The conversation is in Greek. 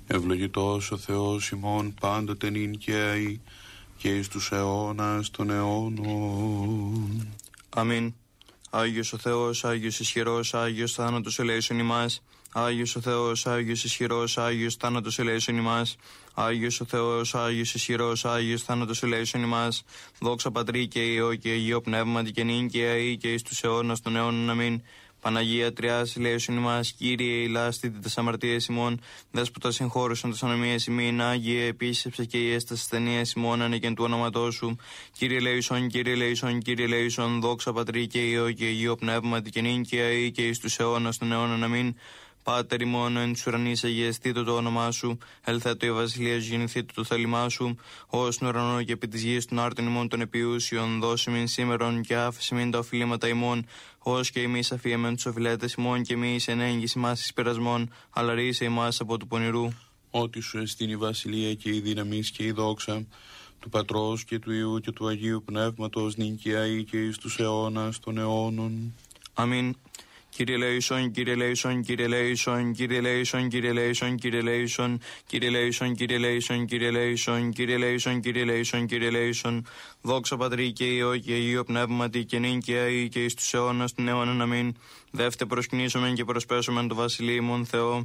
Ευλογητός ο Θεός ημών πάντοτε νυν και αεί και εις τους αιώνας των αιώνων. Αμήν. Άγιος ο Θεός, Άγιος ισχυρός, Άγιος θάνατος ελέησον ημάς. Άγιος ο Θεός, Άγιος ισχυρός, Άγιος θάνατος ελέησον ημάς. Άγιος ο Θεός, Άγιος ισχυρός, Άγιος θάνατος ελέησον ημάς. Δόξα Πατρί και Υιό και Αγίο Πνεύματι και νυν και αεί και εις τους αιώνας των αιώνων. Αμήν. Παναγία Τριάς, ελέησον ημάς, Κύριε ηλάστητη τες αμαρτίες ημών, Δέσποτα συγχώρησον τες ανομίες ημίν, Άγιε επίσκεψε και η έσταση ασθενείας ημών, ανεκεν του όνοματός σου. Κύριε ελέησον, Κύριε ελέησον, Κύριε ελέησον, δόξα Πατρί και Υιό και Αγίο Πνεύματι και νυν και αεί και εις τους αιώνας των αιώνων. Αμήν. Πάτερ ημών εν τους ουρανείς αγιαστήτω το όνομά σου, ελθέτω η βασιλεία σου, γεννηθήτω το θέλημά σου, ως στον ουρανό και επί της γης των άρτων ημών των επιούσιων, δώσε μην σήμερον και άφησε μην τα οφειλήματα ημών, ως και εμείς αφιέμεν τους οφειλέτες ημών και εμείς εν έγγυς ημάς εις πειρασμών, αλλά ρίσε ημάς από του πονηρού. Ότι σου εστίν η βασιλεία και η δύναμη και η δόξα του Πατρός και του Υιού και του Αγίου Πνεύματος νυν και αεί και εις τους αιώνας των αιώνων. Αμήν. Κύριε ελέησον, Κύριε ελέησον, Κύριε ελέησον, Κύριε ελέησον, Κύριε ελέησον, Κύριε ελέησον, Κύριε ελέησον, Κύριε ελέησον, Κύριε ελέησον, Κύριε ελέησον, Κύριε ελέησον, Κύριε ελέησον. Δόξα Πατρί και Υιό και Αγίο Πνεύματι και νυν και αεί και εις τους αιώνας των αιώνων. Αμήν. Δεύτε προσκυνήσομεν και προσπέσομεν το βασιλείο ημών Θεό,